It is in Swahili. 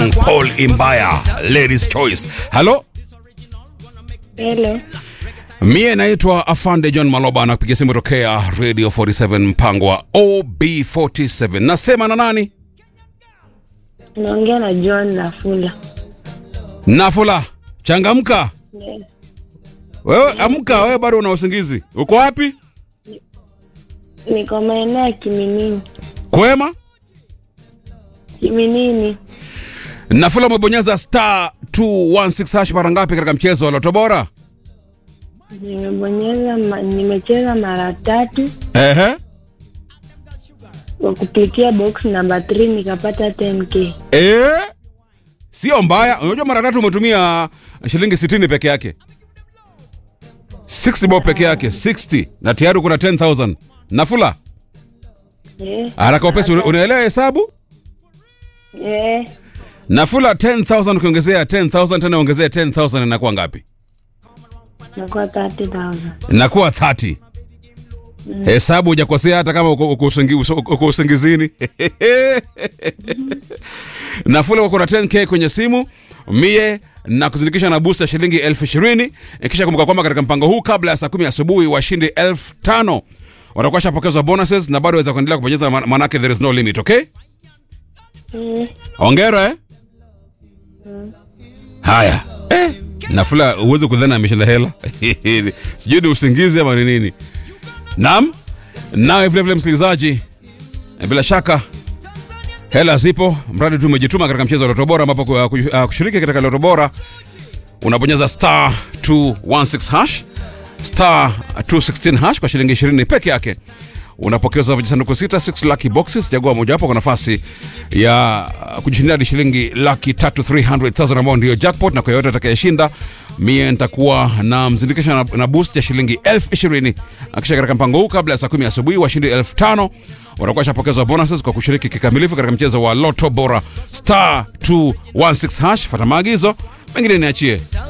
song Paul Imbaya, Ladies Choice. Hello? Hello. Mie naitwa Afande John Maloba na kupigia simu tokea Radio 47 mpango wa OB47. Nasema na nani? Naongea na John Nafula. Nafula, changamka. Yes. Wewe amka, wewe bado una usingizi. Uko wapi? Niko maeneo ya Kiminini. Kwema? Kiminini. Nafula, umebonyeza star 216 hash mara ngapi katika mchezo wa Loto Bora? Nimecheza mara 3. Ehe. Kwa kupitia box number 3 nikapata 10k. Sio mbaya. Unajua mara 3 umetumia shilingi 60 peke yake. 60 bob peke yake, 60 na tayari kuna 10,000. Nafula. Haraka upesi, unaelewa hesabu? Nafula, 10,000 ukiongezea 10,000 tena ongezea 10,000 inakuwa ngapi? Inakuwa 30,000. Inakuwa 30. Hesabu hujakosea hata kama uko usingizini. Nafula, uko na 10k kwenye simu. Mie na kuzindikisha na booster shilingi 20,000. Kisha kumbuka kwamba katika mpango huu kabla ya saa 10 asubuhi washindi 5,000 watakuwa shapokezwa bonuses na bado waweza kuendelea kubonyeza, manake there is no limit, okay? Hongera Haya. Nafula, uweze kudhani ameshinda hela. Sijui ni usingizi ama ni nini. Naam. Nawe vile vile msikilizaji, bila shaka hela zipo, mradi tu umejituma katika mchezo wa Loto Bora, ambapo kushiriki katika Loto Bora unabonyeza star 216 hash, star 216 hash kwa shilingi 20 peke yake. Unapokezwa vijisanduku 6 lucky boxes, chagua moja hapo kwa nafasi ya kujishindia hadi shilingi 300,000 ambao ndio jackpot, na kwa yote atakayeshinda mie nitakuwa na mzindikisha na boost ya shilingi 20,000. Akisha katika mpango huu kabla ya saa 10 asubuhi washindi 5,000 watakuwa shapokezwa bonuses kwa kushiriki kikamilifu katika mchezo wa Loto Bora star 216 hash. Fuata maagizo, mengine niachie.